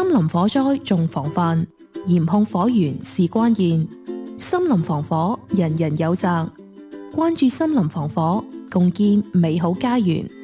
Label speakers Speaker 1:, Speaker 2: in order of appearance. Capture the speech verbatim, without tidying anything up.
Speaker 1: 森林火災重防範，嚴控火源是關鍵。森林防火，人人有責。關注森林防火，共建美好家園。